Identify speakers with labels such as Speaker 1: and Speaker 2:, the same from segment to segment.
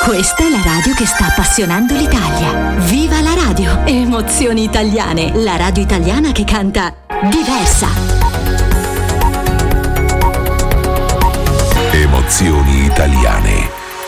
Speaker 1: Questa è la radio che sta appassionando l'Italia. Viva la radio! Emozioni italiane. La radio italiana che canta diversa.
Speaker 2: Emozioni italiane.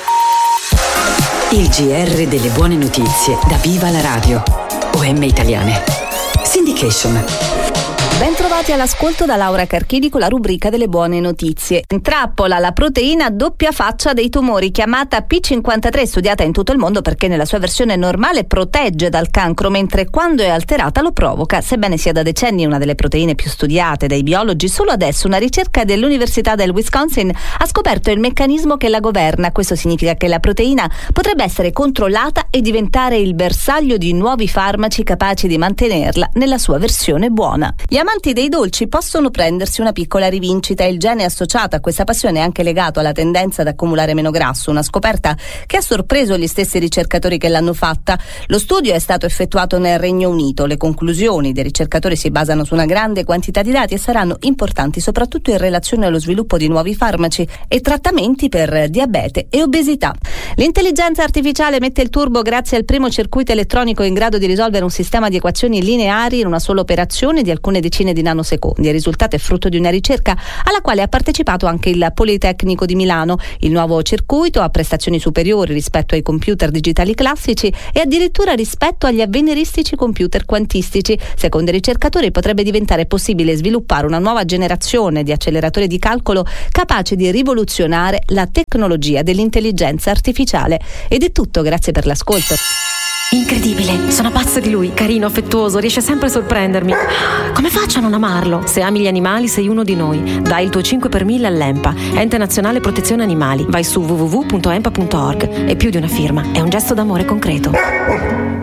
Speaker 3: Il GR delle buone notizie da Viva la radio. OM Italiane. Syndication.
Speaker 4: Bentrovati all'ascolto da Laura Carchidi con la rubrica delle buone notizie. In trappola la proteina a doppia faccia dei tumori, chiamata P53, studiata in tutto il mondo perché nella sua versione normale protegge dal cancro, mentre quando è alterata lo provoca. Sebbene sia da decenni una delle proteine più studiate dai biologi, solo adesso una ricerca dell'Università del Wisconsin ha scoperto il meccanismo che la governa. Questo significa che la proteina potrebbe essere controllata e diventare il bersaglio di nuovi farmaci capaci di mantenerla nella sua versione buona. Gli amanti dei dolci possono prendersi una piccola rivincita. Il gene associato a questa passione è anche legato alla tendenza ad accumulare meno grasso, una scoperta che ha sorpreso gli stessi ricercatori che l'hanno fatta. Lo studio è stato effettuato nel Regno Unito. Le conclusioni dei ricercatori si basano su una grande quantità di dati e saranno importanti soprattutto in relazione allo sviluppo di nuovi farmaci e trattamenti per diabete e obesità. L'intelligenza artificiale mette il turbo grazie al primo circuito elettronico in grado di risolvere un sistema di equazioni lineari in una sola operazione di alcune decine di nanosecondi. Il risultato è frutto di una ricerca alla quale ha partecipato anche il Politecnico di Milano. Il nuovo circuito ha prestazioni superiori rispetto ai computer digitali classici e addirittura rispetto agli avveniristici computer quantistici. Secondo i ricercatori potrebbe diventare possibile sviluppare una nuova generazione di acceleratori di calcolo capace di rivoluzionare la tecnologia dell'intelligenza artificiale. Ed è tutto, grazie per l'ascolto.
Speaker 5: Incredibile, sono pazza di lui, carino, affettuoso, riesce sempre a sorprendermi. Come faccio a non amarlo? Se ami gli animali sei uno di noi. Dai il tuo 5 per 1000 all'EMPA, Ente Nazionale Protezione Animali. Vai su www.empa.org. È più di una firma, è un gesto d'amore concreto.